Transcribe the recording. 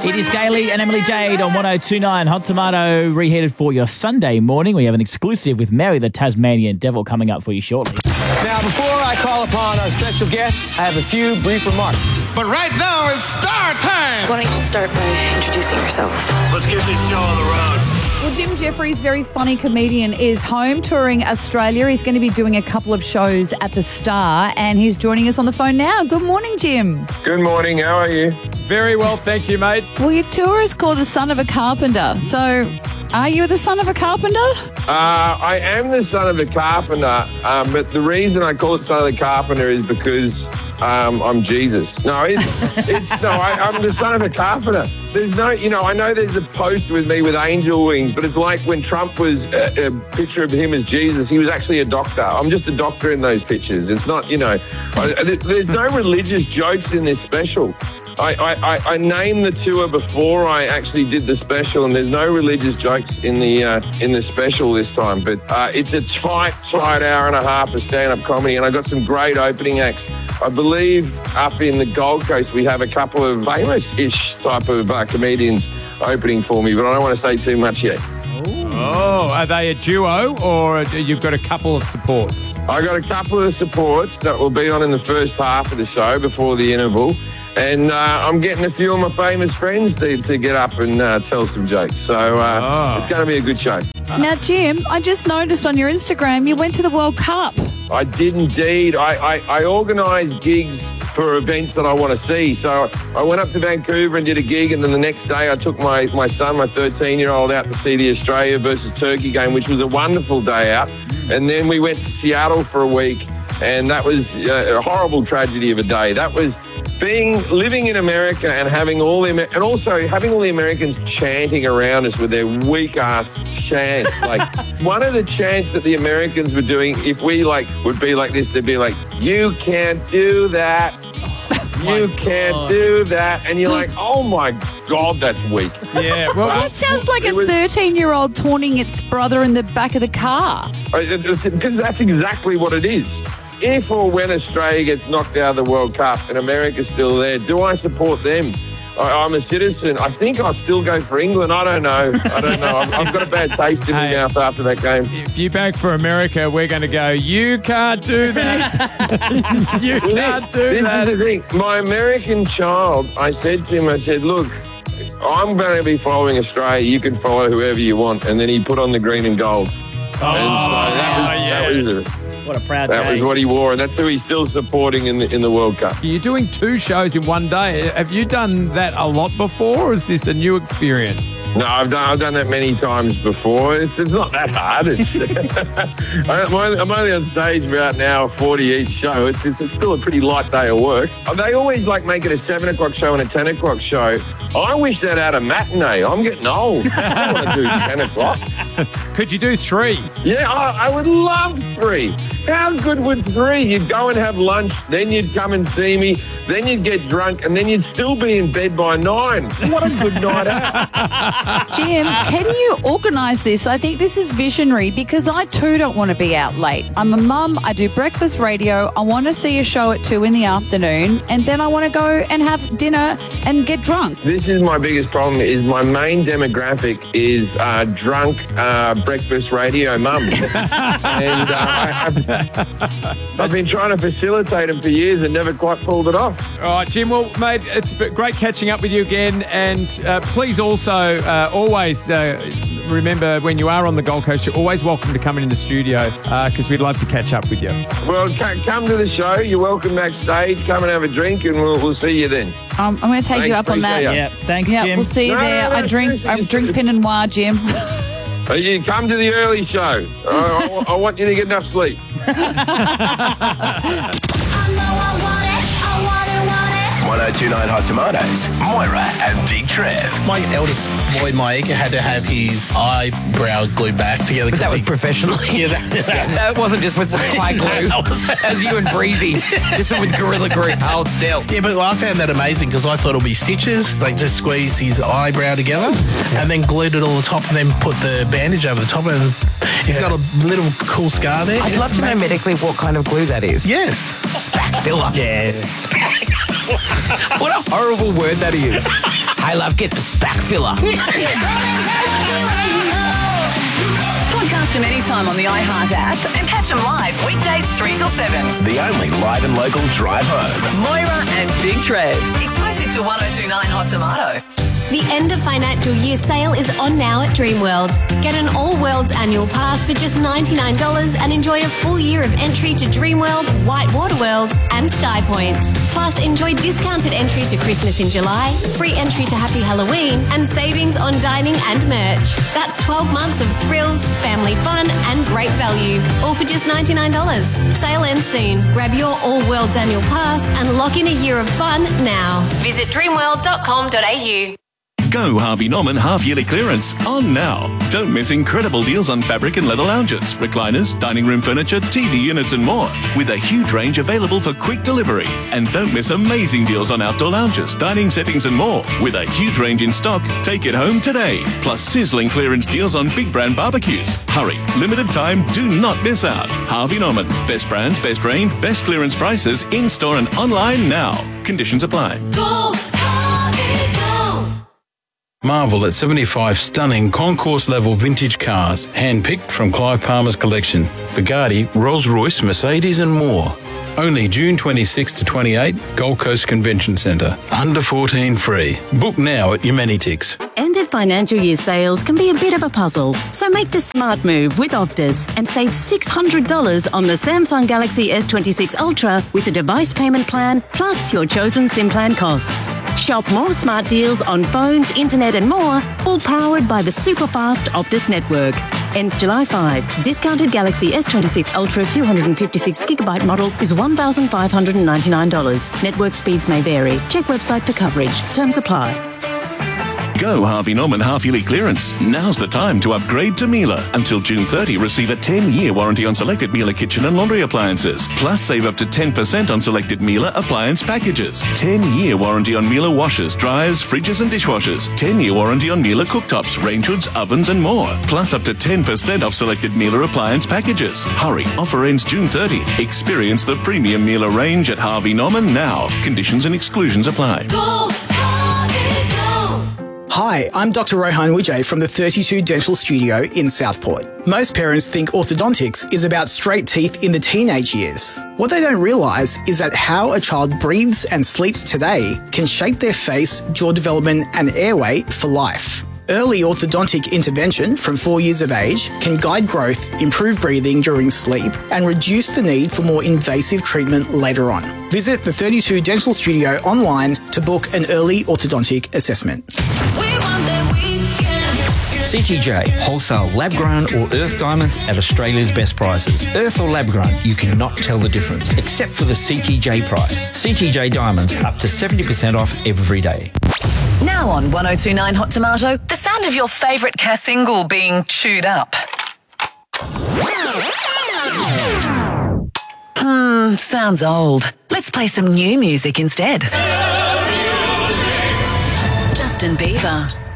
It is Gailey and Emily Jade on 102.9 Hot Tomato, reheated for your Sunday morning. We have an exclusive with Mary the Tasmanian Devil coming up for you shortly. Now, before I call upon our special guest, I have a few brief remarks. But right now it's star time. Why don't you just start by introducing yourselves? Let's get this show on the road. Well, Jim Jeffries, very funny comedian, is home touring Australia. He's going to be doing a couple of shows at the Star, and he's joining us on the phone now. Good morning, Jim. Good morning. How are you? Very well, thank you, mate. Well, your tour is called The Son of a Carpenter. So, are you the son of a carpenter? I am the son of a carpenter, but the reason I call it son of the carpenter is because I'm Jesus. No, I'm the son of a carpenter. There's no, I know there's a post with me with angel wings, but it's like when Trump was a picture of him as Jesus, he was actually a doctor. I'm just a doctor in those pictures. It's not, there's no religious jokes in this special. I named the tour before I actually did the special, and there's no religious jokes in the special this time. But it's a tight hour and a half of stand-up comedy, and I got some great opening acts. I believe up in the Gold Coast we have a couple of famous-ish type of comedians opening for me, but I don't want to say too much yet. Oh, are they a duo or you've got a couple of supports? I got a couple of supports that will be on in the first half of the show before the interval. And I'm getting a few of my famous friends to get up and tell some jokes. So it's going to be a good show. Now, Jim, I just noticed on your Instagram you went to the World Cup. I did indeed. I organise gigs for events that I want to see. So I went up to Vancouver and did a gig, and then the next day I took my son, my 13-year-old, out to see the Australia versus Turkey game, which was a wonderful day out. And then we went to Seattle for a week, and that was a horrible tragedy of a day. That was living in America and having all the Americans chanting around us with their weak ass chants. Like one of the chants that the Americans were doing, if we would be like this, they'd be like, "You can't do that. You can't do that." And you're like, "Oh my God, that's weak." Yeah, well, that sounds like a 13-year-old taunting its brother in the back of the car. Because that's exactly what it is. If or when Australia gets knocked out of the World Cup and America's still there, do I support them? I'm a citizen. I think I'll still go for England. I don't know. I've got a bad taste in my mouth after that game. If you back for America, we're going to go, "You can't do that." You can't do that. This is the thing. My American child, I said to him, "Look, I'm going to be following Australia. You can follow whoever you want." And then he put on the green and gold. That was what a proud day. That was what he wore, and that's who he's still supporting in the World Cup. You're doing 2 shows in one day. Have you done that a lot before, or is this a new experience? No, I've done that many times before. It's not that hard. I'm only on stage for about an hour 40 each show. It's still a pretty light day of work. They always make it a 7 o'clock show and a 10 o'clock show. I wish they'd had a matinee. I'm getting old. I don't want to do 10 o'clock. Could you do 3? Yeah, I would love 3. How good would 3? You'd go and have lunch, then you'd come and see me, then you'd get drunk, and then you'd still be in bed by 9. What a good night out. Jim, can you organise this? I think this is visionary because I too don't want to be out late. I'm a mum, I do breakfast radio, I want to see a show at 2 in the afternoon, and then I want to go and have dinner and get drunk. This is my biggest problem, is my main demographic is drunk breakfast radio mums. And I've been trying to facilitate them for years and never quite pulled it off. All right, Jim, well, mate, it's great catching up with you again, and please also always remember when you are on the Gold Coast, you're always welcome to come in the studio because we'd love to catch up with you. Well, come to the show. You're welcome backstage. Come and have a drink, and we'll see you then. I'm going to take you up on that. Yeah, thanks, Jim. We'll see you there. I drink Pinot Noir, Jim. You come to the early show. I want you to get enough sleep. 102.9 Hot Tomatoes, Moira and Big Trev. My eldest boy, Mike, had to have his eyebrow glued back together. But that was professionally. That wasn't just with some high glue. That was you and Breezy, just with Gorilla Glue, hold still. Yeah, but I found that amazing because I thought it would be stitches. They just squeezed his eyebrow together and then glued it all the top and then put the bandage over the top, and he's got a little cool scar there. I'd love to know medically what kind of glue that is. Yes. Spac filler. Yes. What a horrible word that is. Hey, love, get the spack filler. Podcast them anytime on the iHeart app and catch them live weekdays 3 till 7. The only live and local drive home. Moira and Big Trev. Exclusive to 1029 Hot Tomato. The end of financial year sale is on now at Dreamworld. Get an All Worlds annual pass for just $99 and enjoy a full year of entry to Dreamworld, Whitewater World and SkyPoint. Plus, enjoy discounted entry to Christmas in July, free entry to Happy Halloween and savings on dining and merch. That's 12 months of thrills, family fun and great value, all for just $99. Sale ends soon. Grab your All Worlds annual pass and lock in a year of fun now. Visit dreamworld.com.au. Go Harvey Norman half-yearly clearance on now. Don't miss incredible deals on fabric and leather lounges, recliners, dining room furniture, TV units and more, with a huge range available for quick delivery. And don't miss amazing deals on outdoor lounges, dining settings and more, with a huge range in stock. Take it home today. Plus sizzling clearance deals on big brand barbecues. Hurry, limited time, do not miss out. Harvey Norman, best brands, best range, best clearance prices, in-store and online now. Conditions apply. Go, Harvey, go! Marvel at 75 stunning concourse-level vintage cars, hand-picked from Clive Palmer's collection. Bugatti, Rolls-Royce, Mercedes and more. Only June 26 to 28, Gold Coast Convention Centre. Under 14 free. Book now at Humanitix. End of financial year sales can be a bit of a puzzle, so make the smart move with Optus and save $600 on the Samsung Galaxy S26 Ultra with a device payment plan plus your chosen SIM plan costs. Shop more smart deals on phones, internet and more, all powered by the super-fast Optus network. Ends July 5. Discounted Galaxy S26 Ultra 256GB model is $1,599. Network speeds may vary. Check website for coverage. Terms apply. Go Harvey Norman half-yearly clearance. Now's the time to upgrade to Miele. Until June 30, receive a 10-year warranty on selected Miele kitchen and laundry appliances. Plus, save up to 10% on selected Miele appliance packages. 10-year warranty on Miele washers, dryers, fridges and dishwashers. 10-year warranty on Miele cooktops, range hoods, ovens and more. Plus, up to 10% off selected Miele appliance packages. Hurry, offer ends June 30. Experience the premium Miele range at Harvey Norman now. Conditions and exclusions apply. Go, Harvey, go! Hi, I'm Dr. Rohan Wijay from the 32 Dental Studio in Southport. Most parents think orthodontics is about straight teeth in the teenage years. What they don't realise is that how a child breathes and sleeps today can shape their face, jaw development and airway for life. Early orthodontic intervention from 4 years of age can guide growth, improve breathing during sleep, and reduce the need for more invasive treatment later on. Visit the 32 Dental Studio online to book an early orthodontic assessment. CTJ, wholesale lab-grown or earth diamonds at Australia's best prices. Earth or lab-grown, you cannot tell the difference, except for the CTJ price. CTJ diamonds, up to 70% off every day. Now on 1029 Hot Tomato, the sound of your favourite Cass single being chewed up. Sounds old. Let's play some new music instead. Justin Bieber.